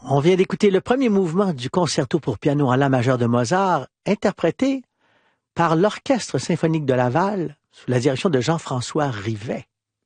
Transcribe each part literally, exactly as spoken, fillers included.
On vient d'écouter le premier mouvement du concerto pour piano en la majeur de Mozart, interprété par l'Orchestre symphonique de Laval, sous la direction de Jean-François Rivet.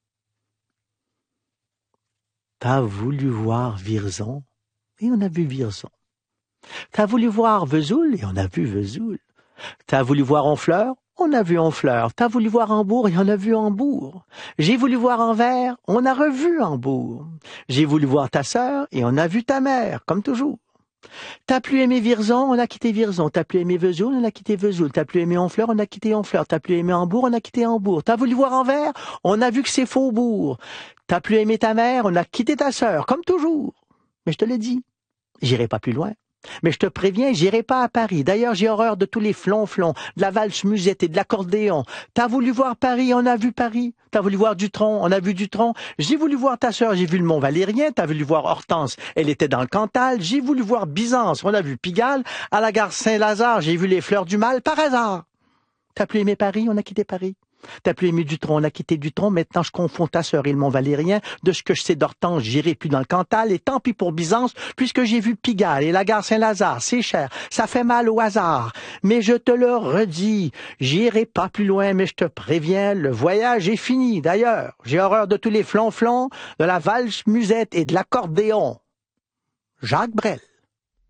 T'as voulu voir Vierzon, et on a vu Vierzon. T'as voulu voir Vesoul, et on a vu Vesoul. T'as voulu voir Honfleur, on a vu Honfleur. T'as voulu voir Hambourg, et on a vu Hambourg. J'ai voulu voir Anvers, on a revu Hambourg. J'ai voulu voir ta sœur, et on a vu ta mère, comme toujours. T'as plus aimé Vierzon, on a quitté Vierzon. T'as plus aimé Vesoul, on a quitté Vesoul. T'as plus aimé Honfleur, on a quitté Honfleur. T'as plus aimé Hambourg, on a quitté Hambourg. T'as voulu voir Anvers, on a vu que c'est Faubourg. T'as plus aimé ta mère, on a quitté ta sœur, comme toujours. Mais je te l'ai dit, j'irai pas plus loin. Mais je te préviens, j'irai pas à Paris. D'ailleurs, j'ai horreur de tous les flonflons, de la valse musette et de l'accordéon. T'as voulu voir Paris, on a vu Paris. T'as voulu voir Dutronc, on a vu Dutronc. J'ai voulu voir ta sœur, j'ai vu le Mont Valérien. T'as voulu voir Hortense, elle était dans le Cantal. J'ai voulu voir Byzance, on a vu Pigalle. À la gare Saint-Lazare, j'ai vu les Fleurs du Mal, par hasard. T'as plus aimé Paris, on a quitté Paris. T'as plus aimé Dutronc, on a quitté Dutronc. Maintenant, je confonds ta sœur et le Mont Valérien. De ce que je sais d'Hortense, j'irai plus dans le Cantal. Et tant pis pour Byzance, puisque j'ai vu Pigalle et la gare Saint-Lazare. C'est cher, ça fait mal au hasard. Mais je te le redis, j'irai pas plus loin, mais je te préviens, le voyage est fini. D'ailleurs, j'ai horreur de tous les flonflons, de la valse musette et de l'accordéon. Jacques Brel.